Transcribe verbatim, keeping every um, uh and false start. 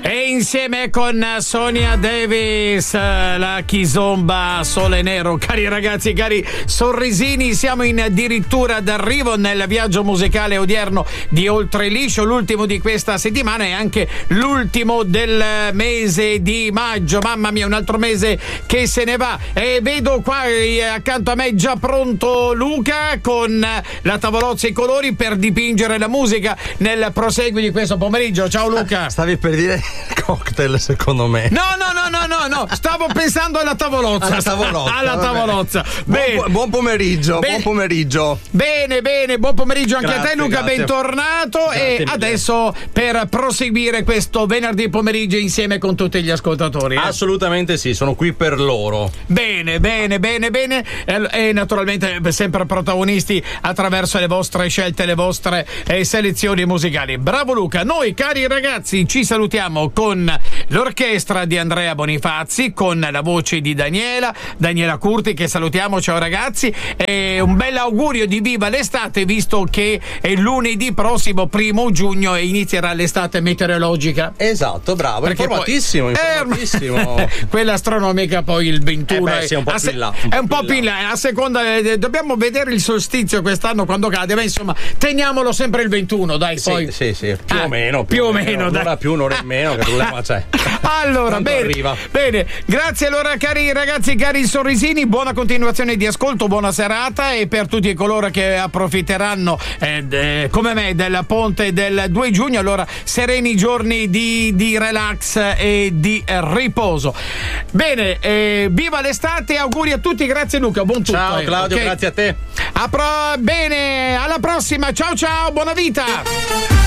E insieme con Sonia Davis, la Kizomba Sole Nero. Cari ragazzi, cari sorrisini, siamo in addirittura d'arrivo nel viaggio musicale odierno di Oltreliscio, l'ultimo di questa settimana e anche l'ultimo del mese di maggio. Mamma mia, un altro mese che se ne va. E vedo qua accanto a me già pronto Luca con la tavolozza e i colori per dipingere la musica nel proseguo di questo pomeriggio. Ciao Luca. Stavi per dire cocktail, secondo me. No, no, no, no, no, no. Stavo pensando alla tavolozza. Alla tavolozza. Alla tavolozza. Bene. Buon, buon pomeriggio, bene. buon pomeriggio. Bene, bene, buon pomeriggio anche grazie, a te Luca, grazie. bentornato. Grazie e mille. adesso per proseguire questo venerdì pomeriggio insieme con tutti gli ascoltatori. Eh? Assolutamente sì, sono qui per loro. Bene, bene, bene, bene. E, e naturalmente sempre protagonisti attraverso le vostre scelte, le vostre eh, selezioni musicali. Bravo Luca. Noi, cari ragazzi, ci salutiamo con l'orchestra di Andrea Bonifazzi, con la voce di Daniela, Daniela Curti, che salutiamo. Ciao ragazzi. E un bel augurio di viva l'estate, visto che è lunedì prossimo, primo giugno, e inizierà l'estate meteorologica. Esatto, bravo, Perché informatissimo, poi, informatissimo. Eh, quella astronomica poi il ventuno. Eh beh, sì, un po' a più in là, è un po' più in là. A seconda, eh, dobbiamo vedere il solstizio quest'anno quando cade, ma insomma teniamolo sempre il ventuno, dai. Sì, poi sì, sì, più Ah, o meno. più o meno, un'ora dai. più, un'ora in meno, che problema c'è? Allora, Tanto bene, arriva. bene, grazie allora cari ragazzi, cari sorrisini, buona continuazione di ascolto, buona serata, e per tutti coloro che approfitteranno eh, de, come me del ponte del due giugno, allora sereni giorni di, di relax e di eh, riposo. Bene, eh, viva l'estate, auguri a tutti, grazie Luca, buon tutto. Ciao eh, Claudio, okay? grazie a te. A pro- bene, alla prossima, ciao ciao, buona vita.